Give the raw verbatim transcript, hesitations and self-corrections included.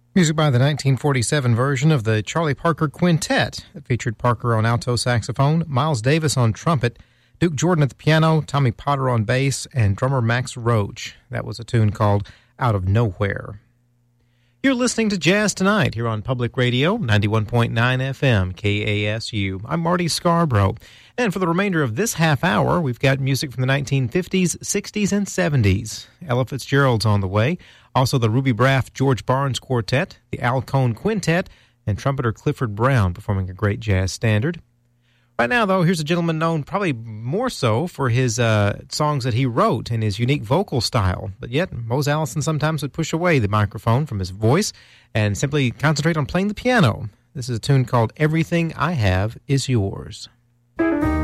Music by the nineteen forty-seven version of the Charlie Parker Quintet. It featured Parker on alto saxophone, Miles Davis on trumpet, Duke Jordan at the piano, Tommy Potter on bass, and drummer Max Roach. That was a tune called Out of Nowhere. You're listening to Jazz Tonight here on Public Radio, ninety-one point nine F M, K A S U. I'm Marty Scarborough. And for the remainder of this half hour, we've got music from the nineteen fifties, sixties, and seventies. Ella Fitzgerald's on the way. Also the Ruby Braff George Barnes Quartet, the Al Cohn Quintet, and trumpeter Clifford Brown performing a great jazz standard. Right now, though, here's a gentleman known probably more so for his uh, songs that he wrote and his unique vocal style. But yet, Mose Allison sometimes would push away the microphone from his voice and simply concentrate on playing the piano. This is a tune called Everything I Have Is Yours.